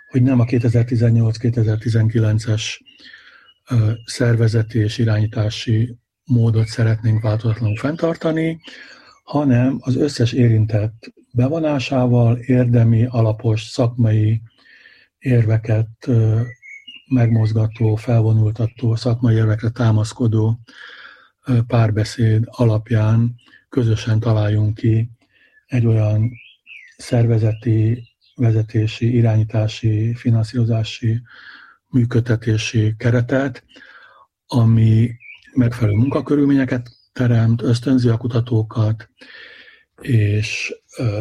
hogy nem a 2018-2019-es szervezeti és irányítási módot szeretnénk változatlanul fenntartani, hanem az összes érintett bevonásával érdemi, alapos, szakmai érveket megmozgató, felvonultató, szakmai érvekre támaszkodó párbeszéd alapján közösen találjunk ki egy olyan szervezeti, vezetési, irányítási, finanszírozási, működtetési keretet, ami megfelelő munkakörülményeket teremt, ösztönzi a kutatókat, és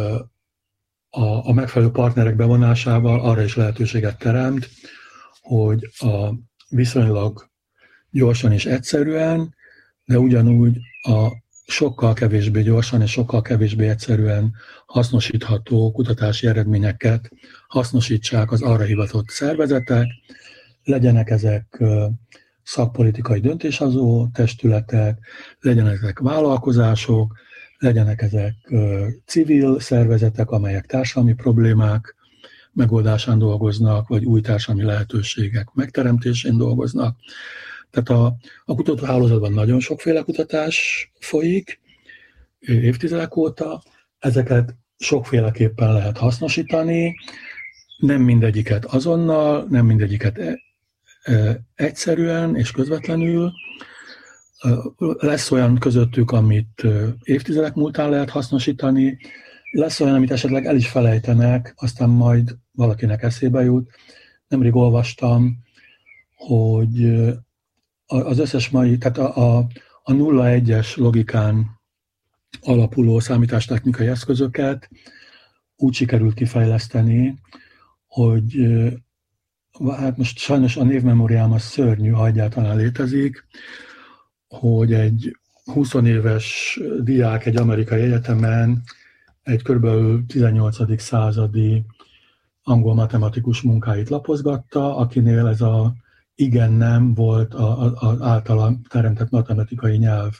a megfelelő partnerek bevonásával arra is lehetőséget teremt, hogy a viszonylag gyorsan és egyszerűen, de ugyanúgy a sokkal kevésbé gyorsan és sokkal kevésbé egyszerűen hasznosítható kutatási eredményeket hasznosítsák az arra hivatott szervezetek, legyenek ezek szakpolitikai döntéshozó testületek, legyenek ezek vállalkozások, legyenek ezek civil szervezetek, amelyek társadalmi problémák megoldásán dolgoznak, vagy új társadalmi lehetőségek megteremtésén dolgoznak. Tehát a kutatóhálózatban nagyon sokféle kutatás folyik évtizedek óta, ezeket sokféleképpen lehet hasznosítani, nem mindegyiket azonnal, nem mindegyiket egyszerűen és közvetlenül. Lesz olyan közöttük, amit évtizedek múltán lehet hasznosítani, lesz olyan, amit esetleg el is felejtenek, aztán majd valakinek eszébe jut. Nemrég olvastam, hogy az összes mai, tehát a 0-1-es logikán alapuló számítástechnikai eszközöket úgy sikerült kifejleszteni, hogy hát most sajnos a névmemóriám az szörnyű, ha egyáltalán létezik, hogy egy 20 éves diák egy amerikai egyetemen egy kb. 18. századi angol matematikus munkáit lapozgatta, akinél ez a igen-nem volt az általa teremtett matematikai nyelv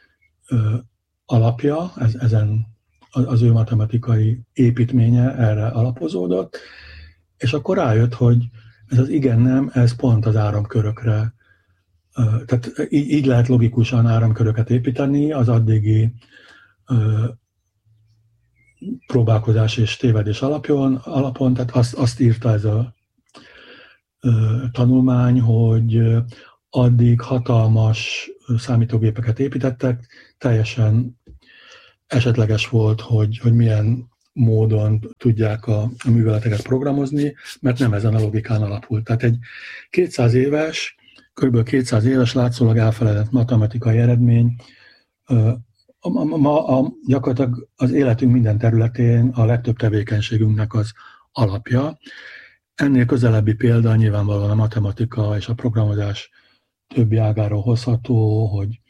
alapja, ezen az ő matematikai építménye erre alapozódott, és akkor rájött, hogy ez az igen-nem, ez pont az áramkörökre, tehát így lehet logikusan áramköröket építeni, az addigi próbálkozás és tévedés alapon, tehát azt írta ez a tanulmány, hogy addig hatalmas számítógépeket építettek, teljesen esetleges volt, hogy milyen módon tudják a műveleteket programozni, mert nem ezen a logikán alapult. Tehát egy 200 éves, kb. 200 éves látszólag elfeledett matematikai eredmény gyakorlatilag az életünk minden területén a legtöbb tevékenységünknek az alapja. Ennél közelebbi példa nyilvánvalóan a matematika és a programozás többi ágáról hozható, hogy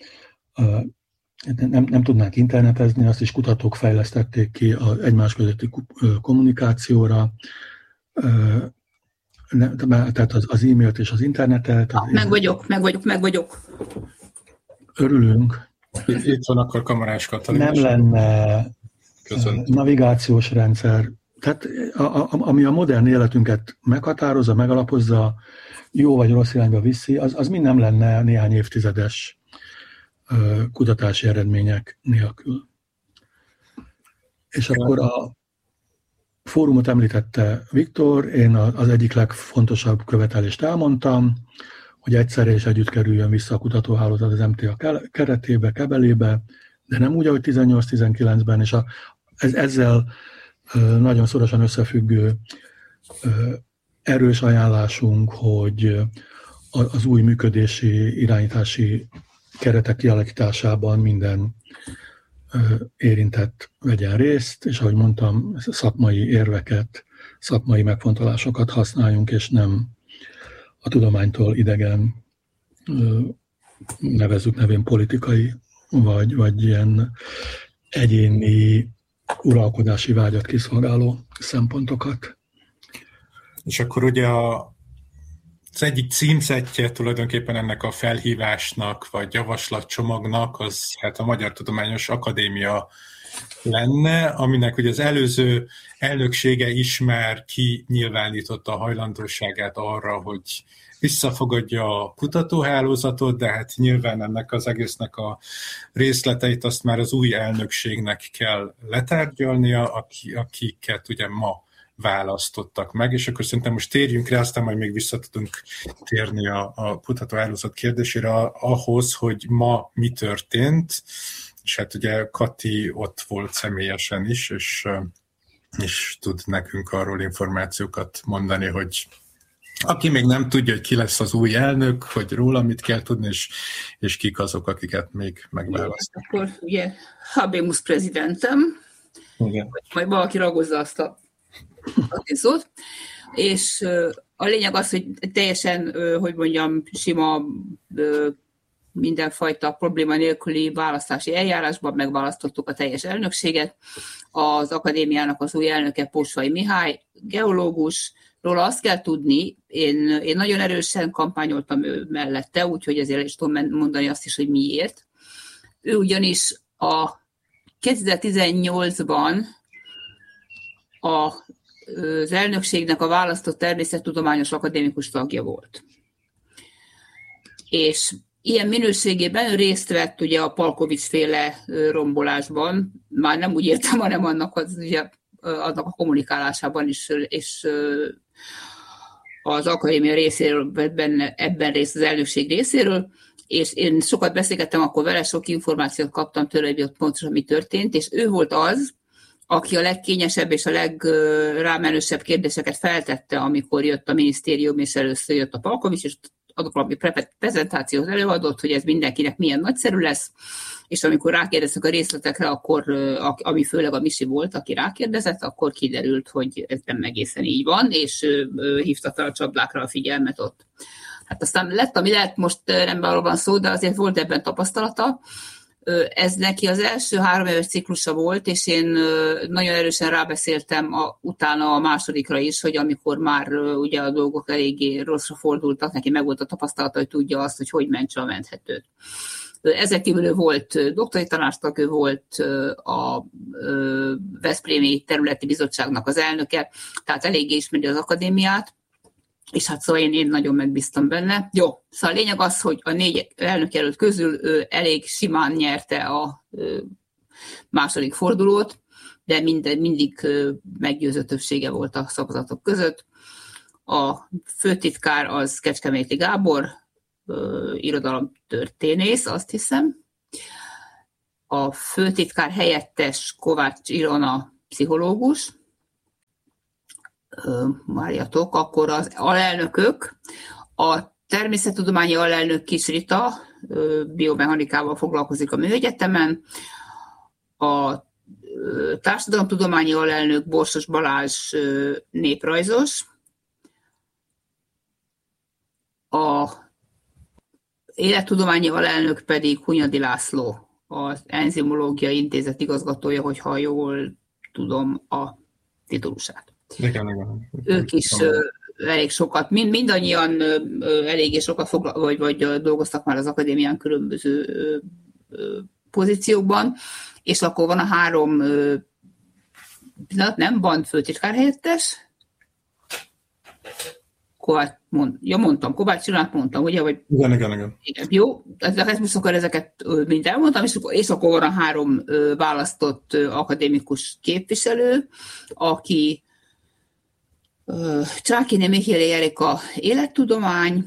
nem tudnánk internetezni, azt is kutatók fejlesztették ki az egymás közötti kommunikációra, tehát az e-mailt és az internetet. Meg vagyok. Örülünk. Itt van akkor Kamarás Katalin. Nem lenne navigációs rendszer. Tehát ami a modern életünket meghatározza, megalapozza, jó vagy rossz irányba viszi, az mind nem lenne néhány évtizedes kutatási eredmények nélkül. És akkor a fórumot említette Viktor, én az egyik legfontosabb követelést elmondtam, hogy egyszerre és együtt kerüljön vissza a kutatóhálózat az MTA keretébe, kebelébe, de nem úgy, ahogy 18-19-ben, és ezzel nagyon szorosan összefüggő erős ajánlásunk, hogy az új működési, irányítási keretek kialakításában minden érintett vegyen részt, és ahogy mondtam, szakmai érveket, szakmai megfontolásokat használjunk, és nem a tudománytól idegen, nevezzük nevén politikai, vagy ilyen egyéni uralkodási vágyat kiszolgáló szempontokat. És akkor ugye az egyik címzettje tulajdonképpen ennek a felhívásnak, vagy javaslatcsomagnak, az hát a Magyar Tudományos Akadémia lenne, aminek ugye az előző elnöksége is már kinyilvánította a hajlandóságát arra, hogy visszafogadja a kutatóhálózatot, de hát nyilván ennek az egésznek a részleteit azt már az új elnökségnek kell letárgyalnia, akiket ugye ma választottak meg, és akkor szerintem most térjünk rá, aztán majd még vissza tudunk térni a kutatóhálózat kérdésére ahhoz, hogy ma mi történt, és hát ugye Kati ott volt személyesen is, és tud nekünk arról információkat mondani, hogy aki még nem tudja, hogy ki lesz az új elnök, hogy róla mit kell tudni, és kik azok, akiket még megválasztott. Akkor ugye habemus presidentem, majd valaki ragozza azt a szót, és a lényeg az, hogy teljesen, hogy mondjam, sima, mindenfajta probléma nélküli választási eljárásban megválasztottuk a teljes elnökséget. Az akadémiának az új elnöke Pósvai Mihály, geológus. Róla azt kell tudni, én nagyon erősen kampányoltam ő mellette, úgyhogy ezért is tudom mondani azt is, hogy miért. Ő ugyanis a 2018-ban az elnökségnek a választott természettudományos akadémikus tagja volt. És ilyen minőségében ő részt vett ugye a Palkovics-féle rombolásban, már nem úgy értem, hanem annak a kommunikálásában is, és az akadémia részéről, ebben részt az elnökség részéről, és én sokat beszélgettem akkor vele, sok információt kaptam tőle, hogy ott pontosan mi történt, és ő volt az, aki a legkényesebb és a legrámenősebb kérdéseket feltette, amikor jött a minisztérium, és először jött a Palkovics, és adott valami prezentációt előadott, hogy ez mindenkinek milyen nagyszerű lesz, és amikor rákérdeztek a részletekre, akkor, ami főleg a Misi volt, aki rákérdezett, akkor kiderült, hogy ez nem egészen így van, és hívta fel a csapdákra a figyelmet ott. Hát aztán lett, ami lett, most nem arról van szó, de azért volt ebben tapasztalata. Ez neki az első 3 éves ciklusa volt, és én nagyon erősen rábeszéltem utána a másodikra is, hogy amikor már ugye a dolgok eléggé rosszra fordultak, neki meg volt a tapasztalata, hogy tudja azt, hogy mentse a menthetőt. Ezek kívül ő volt doktori tanácstag, ő volt a Veszprémi Területi Bizottságnak az elnöke, tehát eléggé ismeri az akadémiát, és hát szóval én nagyon megbíztam benne. Jó, szóval a lényeg az, hogy a 4 elnökjelölt közül ő elég simán nyerte a második fordulót, de mindig meggyőző többsége volt a szavazatok között. A főtitkár az Kecskeméti Gábor, irodalomtörténész, azt hiszem. A főtitkár helyettes Kovács Ilona, pszichológus, várjatok, akkor az alelnökök, a természettudományi alelnök Kis Rita, biomechanikával foglalkozik a Műegyetemen, a társadalomtudományi alelnök Borsos Balázs, néprajzos, a élettudományi alelnök pedig Hunyadi László, az Enzimológiai Intézet igazgatója, hogyha jól tudom a titulusát. Igen. Ők is elég sokat, mindannyian eléggé sokat vagy dolgoztak már az akadémián különböző pozíciókban, és akkor van a 3 nem van főtitkár helyettes, mondtam, Kovács Ilonát mondtam, ugye? Vagy... Igen. Jó, tehát most akkor ezeket mind elmondtam, és akkor van a 3 választott akadémikus képviselő, aki Csákine Mihély Erika élettudomány,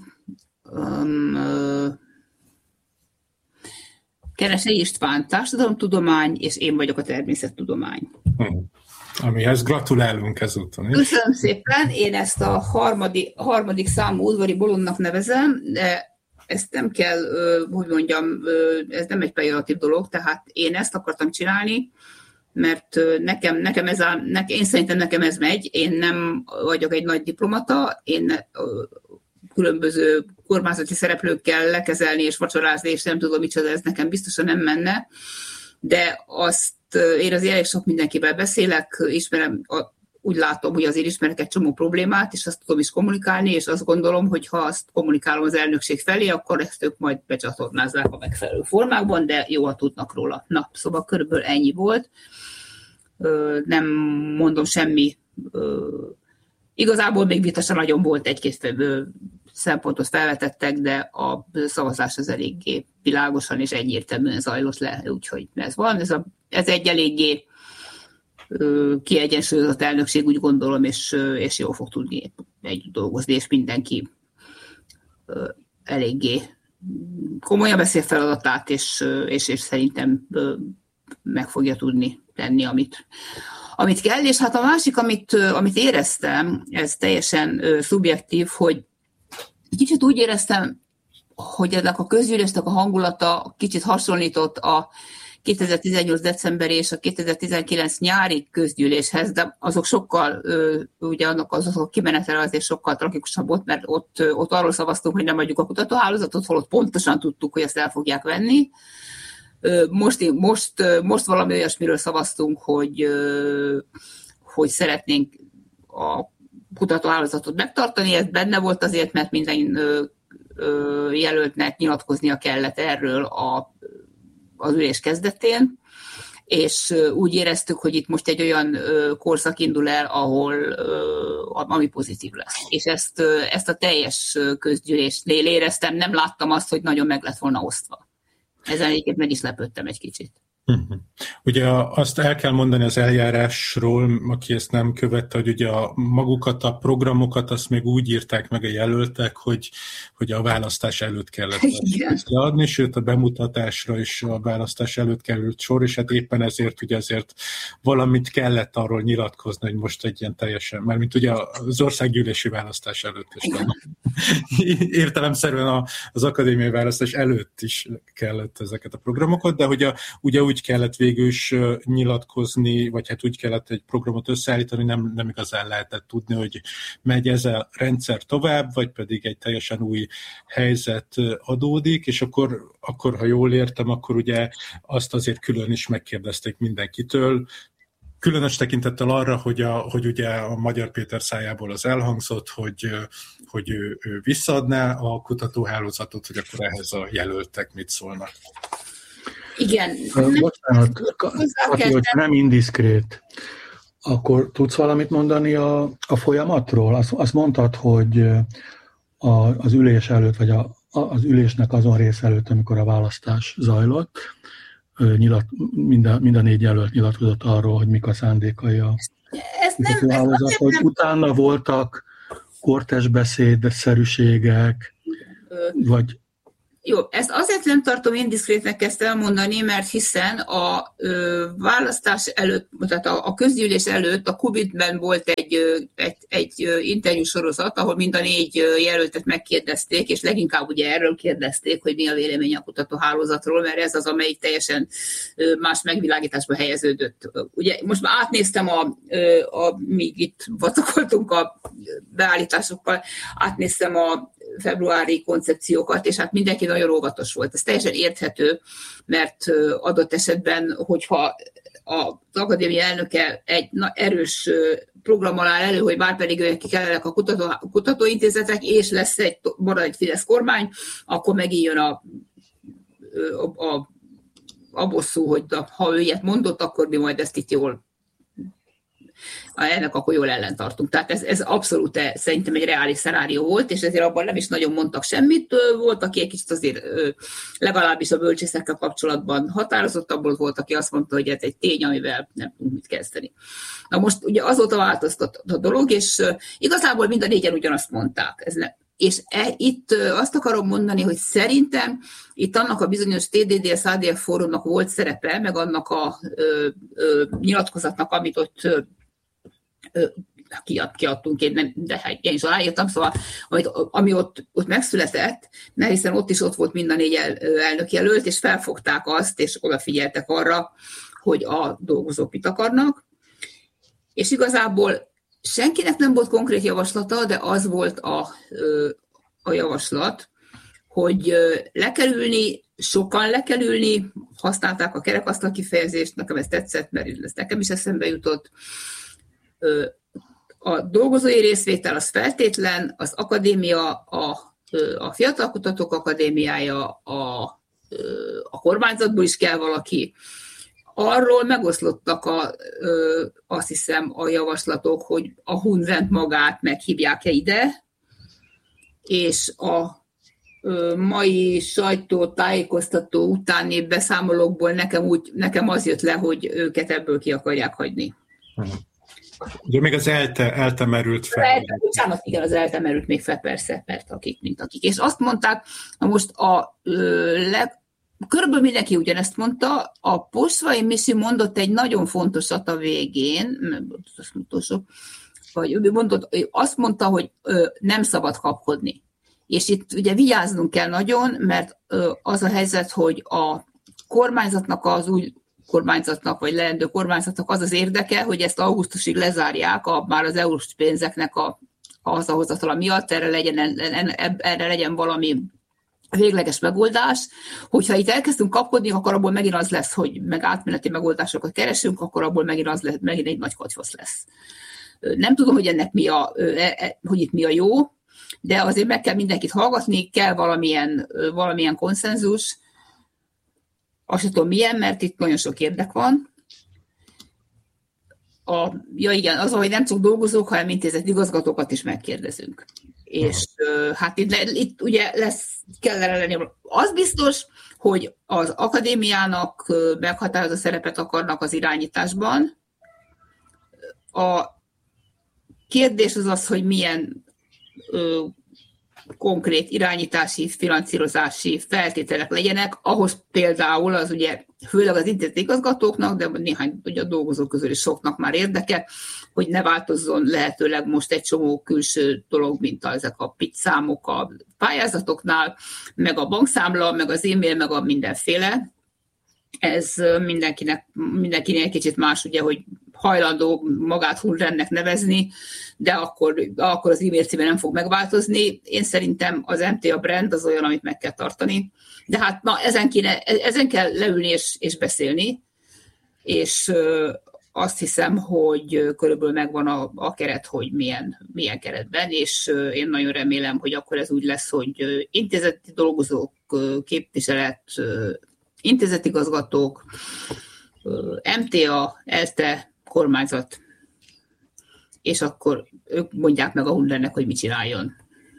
Keresei István társadalomtudomány, és én vagyok a természettudomány. Amihez gratulálunk ezúton is. Köszönöm szépen, én ezt a harmadik számú udvari bolondnak nevezem, de ezt nem kell, hogy mondjam, ez nem egy pejoratív dolog, tehát én ezt akartam csinálni, mert én szerintem nekem ez megy, én nem vagyok egy nagy diplomata, én különböző kormányzati szereplőkkel lekezelni és vacsorázni, és nem tudom micsoda, ez nekem biztosan nem menne, de azt én azért elég sok mindenkivel beszélek, ismerem úgy látom, hogy azért ismerek egy csomó problémát, és azt tudom is kommunikálni, és azt gondolom, hogy ha azt kommunikálom az elnökség felé, akkor ezt ők majd becsatornázzák a megfelelő formákban, de jó, ha tudnak róla. Na, szóval körülbelül ennyi volt. Nem mondom semmi. Igazából még vita sem nagyon volt, egy-két szempontot felvetettek, de a szavazás az eléggé világosan és egyértelműen zajlott le, úgyhogy ez van. Ez egy eléggé kiegyensúlyozott elnökség, úgy gondolom, és jól fog tudni együtt dolgozni, és mindenki eléggé komolyan beszél feladatát, és szerintem meg fogja tudni tenni, amit kell. És hát a másik, amit éreztem, ez teljesen szubjektív, hogy kicsit úgy éreztem, hogy ennek a közgyűlésnek a hangulata kicsit hasonlított a 2018. decemberi és a 2019 nyári közgyűléshez, de azok sokkal, ugye azok a kimenetele azért sokkal tragikusabb volt, mert ott arról szavaztunk, hogy nem adjuk a kutatóhálózatot, holott pontosan tudtuk, hogy ezt el fogják venni. Most valami olyasmiről szavaztunk, hogy szeretnénk a kutatóhálózatot megtartani, ez benne volt azért, mert minden jelöltnek nyilatkoznia kellett erről az ülés kezdetén, és úgy éreztük, hogy itt most egy olyan korszak indul el, ami pozitív lesz. És ezt a teljes közgyűlésnél éreztem, nem láttam azt, hogy nagyon meg lett volna osztva. Ezen egyébként meg is lepődtem egy kicsit. Ugye azt el kell mondani az eljárásról, aki ezt nem követte, hogy ugye magukat a programokat azt még úgy írták meg a jelöltek, hogy a választás előtt kellett leadni, sőt a bemutatásra is a választás előtt került sor, és hát éppen ezért ugye azért valamit kellett arról nyilatkozni, hogy most egy ilyen teljesen, mert mint ugye az országgyűlési választás előtt is van. Értelemszerűen az akadémiai választás előtt is kellett ezeket a programokat, de ugye úgy kellett végül is nyilatkozni, vagy hát úgy kellett egy programot összeállítani, nem igazán lehetett tudni, hogy megy ez a rendszer tovább, vagy pedig egy teljesen új helyzet adódik, és akkor ha jól értem, akkor ugye azt azért külön is megkérdezték mindenkitől, különös tekintettel arra, hogy ugye a Magyar Péter szájából az elhangzott, hogy ő visszaadná a kutatóhálózatot, hogy akkor ehhez a jelöltek mit szólnak. Igen. Bocsánat, hogy nem indiszkrét, akkor tudsz valamit mondani a folyamatról? Azt mondtad, hogy az ülés előtt, vagy az ülésnek azon rész előtt, amikor a választás zajlott, mind a 4 jelölt nyilatkozott arról, hogy mik a szándékai a kutatóhálózat, hogy utána voltak kortesbeszédszerűségek, vagy... Jó, ezt azért nem tartom indiszkrétnek ezt elmondani, mert hiszen a választás előtt, tehát a közgyűlés előtt a Kubitben volt egy interjú sorozat, ahol mind a 4 jelöltet megkérdezték, és leginkább ugye erről kérdezték, hogy mi a vélemény a kutatóhálózatról, mert ez az, amelyik teljesen más megvilágításba helyeződött. Ugye most már átnéztem, míg itt vacakoltunk a beállításokkal, átnéztem a februári koncepciókat, és hát mindenki nagyon óvatos volt. Ez teljesen érthető, mert adott esetben, hogyha az akadémia elnöke egy erős programmal áll elő, hogy már pedig ők kellenek a kutatóintézetek, és lesz marad egy Fidesz kormány, akkor megint jön a bosszú, hogy ha ő ilyet mondott, akkor mi majd ezt itt jól ennek akkor jól ellentartunk. Tehát ez abszolút szerintem egy reális szenárió volt, és ezért abban nem is nagyon mondtak semmit. Volt, aki egy kicsit azért legalábbis a bölcsészekkel kapcsolatban határozottabb volt, aki azt mondta, hogy ez egy tény, amivel nem tudunk mit kezdeni. Na most ugye azóta változtott a dolog, és igazából mind a 4-en ugyanazt mondták. És itt azt akarom mondani, hogy szerintem itt annak a bizonyos TDDS-ADF fórumnak volt szerepe, meg annak a nyilatkozatnak, amit ott kiadtunk, de én is aláírtam, szóval ami ott megszületett, mert hiszen ott volt mind a 4 elnökjelölt, és felfogták azt, és odafigyeltek arra, hogy a dolgozók mit akarnak. És igazából senkinek nem volt konkrét javaslata, de az volt a javaslat, hogy le kell ülni, sokan le kell ülni, használták a kerekasztal kifejezést, nekem ez tetszett, mert ez nekem is eszembe jutott, a dolgozói részvétel az feltétlen, az akadémia, a Fiatal Kutatók Akadémiája, a kormányzatból is kell valaki. Arról megoszlottak azt hiszem a javaslatok, hogy a Hunrend magát meghívják-e ide, és a mai sajtótájékoztató utáni beszámolókból nekem az jött le, hogy őket ebből ki akarják hagyni. Ugye még az ELTE merült fel. Igen, az ELTE merült még fel, persze, mint akik. És azt mondták, na most körülbelül mindenki ugyanezt mondta, a Posvai Misi mondott egy nagyon fontosat a végén, azt mondta, hogy nem szabad kapkodni. És itt ugye vigyáznunk kell nagyon, mert az a helyzet, hogy a kormányzatnak, az új kormányzatnak, vagy leendő kormányzatnak az az érdeke, hogy ezt augusztusig lezárják már az EU-s pénzeknek a hazahozatala miatt, erre legyen valami végleges megoldás. Hogyha itt elkezdünk kapkodni, akkor abból megint az lesz, hogy meg átmeneti megoldásokat keresünk, akkor abból megint egy nagy katyvasz lesz. Nem tudom, hogy ennek hogy itt mi a jó, de azért meg kell mindenkit hallgatni, kell valamilyen konszenzus. Azt sem tudom milyen, mert itt nagyon sok érdek van. Igen, az, hogy nem csak dolgozók, hanem intézet igazgatókat is megkérdezünk. És hát itt ugye kellene lenni. Az biztos, hogy az akadémiának meghatározó szerepet akarnak az irányításban. A kérdés az, hogy milyen konkrét irányítási, finanszírozási feltételek legyenek, ahhoz például az ugye főleg az intézeti igazgatóknak, de néhány ugye a dolgozók közül is soknak már érdeke, hogy ne változzon lehetőleg most egy csomó külső dolog, mint ezek a PIT számok a pályázatoknál, meg a bankszámla, meg az e-mail, meg a mindenféle. Ez mindenkinek kicsit más, ugye, hogy hajlandó magát Hunrendnek nevezni, de akkor az e-mail címe nem fog megváltozni. Én szerintem az MTA brand az olyan, amit meg kell tartani. De hát ezen kell leülni és beszélni, és azt hiszem, hogy körülbelül megvan a keret, hogy milyen keretben, és én nagyon remélem, hogy akkor ez úgy lesz, hogy intézeti dolgozók, képviselet, intézetigazgatók, MTA, ELTE, kormányzat, és akkor ők mondják meg a Hunrendnek, hogy mit csináljon.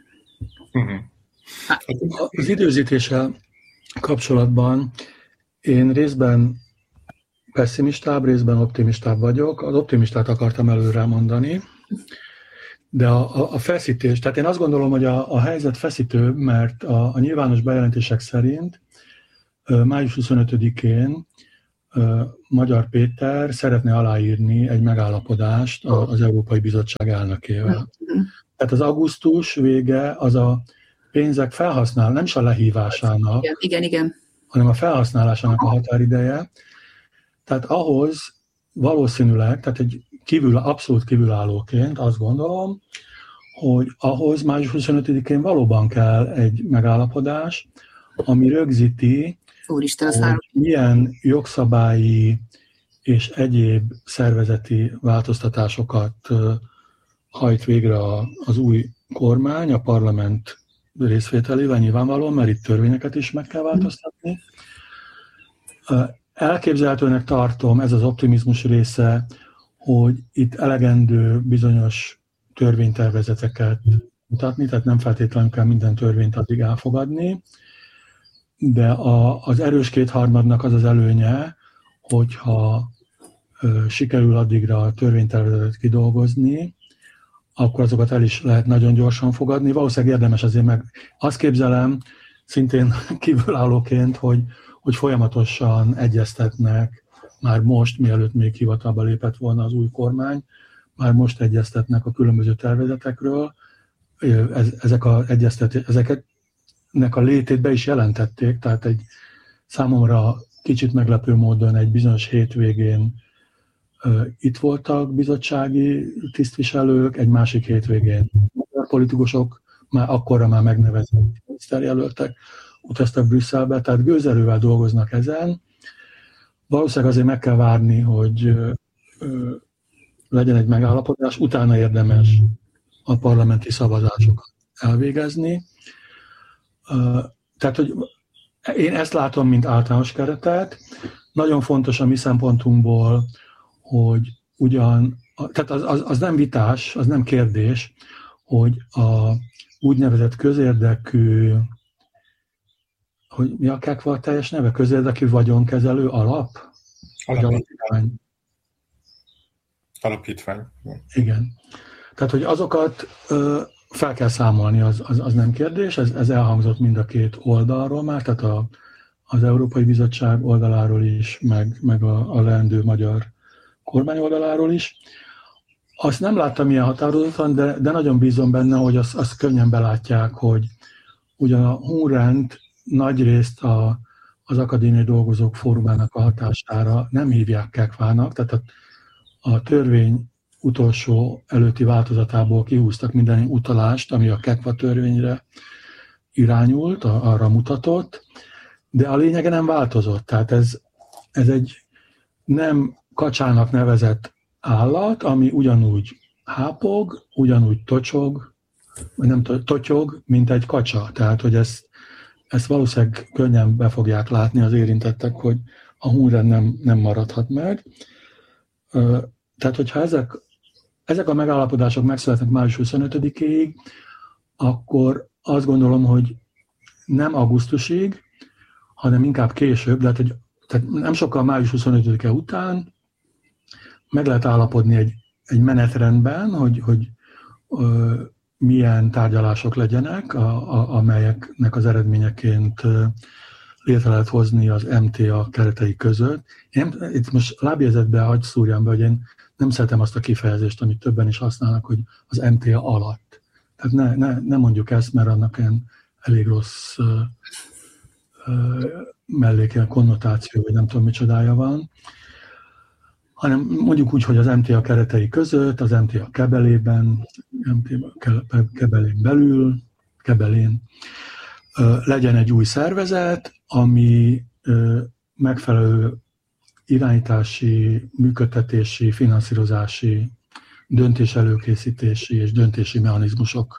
Az időzítéssel kapcsolatban én részben pessimistább, részben optimistább vagyok. Az optimistát akartam előre mondani, de a feszítés, tehát én azt gondolom, hogy a helyzet feszítő, mert a nyilvános bejelentések szerint május 25-én Magyar Péter szeretne aláírni egy megállapodást az Európai Bizottság elnökével. Tehát az augusztus vége az a pénzek nem is a lehívásának, igen. hanem a felhasználásának a határideje. Tehát ahhoz valószínűleg, tehát egy abszolút kívülállóként azt gondolom, hogy ahhoz május 25-én valóban kell egy megállapodás, ami rögzíti, hogy milyen jogszabályi és egyéb szervezeti változtatásokat hajt végre az új kormány, a parlament részvételével nyilvánvalóan, mert itt törvényeket is meg kell változtatni. Elképzelhetőnek tartom, ez az optimizmus része, hogy itt elegendő bizonyos törvénytervezeteket mutatni, tehát nem feltétlenül kell minden törvényt addig elfogadni, de az erős kétharmadnak az az előnye, hogyha sikerül addigra a törvénytervezetet kidolgozni, akkor azokat el is lehet nagyon gyorsan fogadni. Valószínűleg érdemes azért meg azt képzelem, szintén kívülállóként, hogy folyamatosan egyeztetnek, már most, mielőtt még hivatalba lépett volna az új kormány, már most egyeztetnek a különböző tervezetekről. Ezeknek a létét be is jelentették, tehát egy számomra kicsit meglepő módon egy bizonyos hétvégén itt voltak bizottsági tisztviselők, egy másik hétvégén magyar politikusok, akkorra már megnevezett miniszterjelöltek utaztak Brüsszelbe, tehát gőzerővel dolgoznak ezen. Valószínűleg azért meg kell várni, hogy legyen egy megállapodás, utána érdemes a parlamenti szavazásokat elvégezni. Tehát, hogy én ezt látom, mint általános keretet. Nagyon fontos a mi szempontunkból, hogy tehát az nem vitás, az nem kérdés, hogy a úgynevezett közérdekű, hogy mi a KEKVA teljes neve? Közérdekű vagyonkezelő alap? Alapítvány. Igen. Tehát, hogy azokat fel kell számolni, az nem kérdés, ez elhangzott mind a két oldalról már, tehát az Európai Bizottság oldaláról is, meg a leendő magyar kormány oldaláról is. Azt nem láttam ilyen határozottan, de nagyon bízom benne, hogy azt könnyen belátják, hogy ugyan a Hunrend nagyrészt az akadémiai dolgozók fórumának a hatására nem hívják KEKVA-nak, tehát a törvény utolsó előtti változatából kihúztak minden utalást, ami a KEKVA törvényre irányult, arra mutatott, de a lényege nem változott. Tehát ez egy nem kacsának nevezett állat, ami ugyanúgy hápog, ugyanúgy totyog, mint egy kacsa. Tehát, hogy ezt valószínűleg könnyen be fogják látni az érintettek, hogy a Hunrend nem maradhat meg. Tehát, hogyha ezek a megállapodások megszületnek május 25-ig, akkor azt gondolom, hogy nem augusztusig, hanem inkább később, tehát nem sokkal május 25-e után meg lehet állapodni egy menetrendben, hogy milyen tárgyalások legyenek, amelyeknek az eredményeként létre lehet hozni az MTA keretei között. Itt most lábjegyzetbe hadd szúrjam be, hogy én nem szeretem azt a kifejezést, amit többen is használnak, hogy az MTA alatt. Tehát ne mondjuk ezt, mert annak ilyen elég rossz mellékén konnotáció, vagy nem tudom micsodája van, hanem mondjuk úgy, hogy az MTA keretei között, az MTA kebelében, kebelén belül, kebelén legyen egy új szervezet, ami megfelelő irányítási, működtetési, finanszírozási, döntéselőkészítési és döntési mechanizmusokra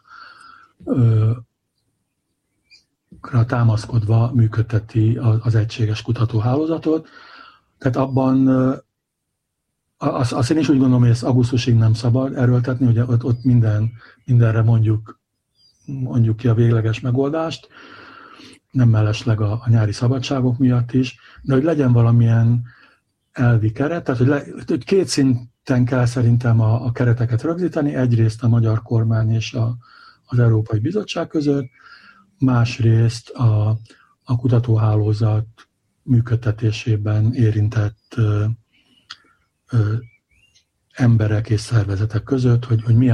támaszkodva működteti az egységes kutatóhálózatot. Tehát abban azt én is úgy gondolom, hogy ezt augusztusig nem szabad erőltetni, ugye ott mindenre mondjuk ki a végleges megoldást, nem mellesleg a nyári szabadságok miatt is, de hogy legyen valamilyen elvi keret, tehát hogy két szinten kell szerintem a kereteket rögzíteni, egyrészt a magyar kormány és az Európai Bizottság között, másrészt a kutatóhálózat működtetésében érintett emberek és szervezetek között, hogy milyen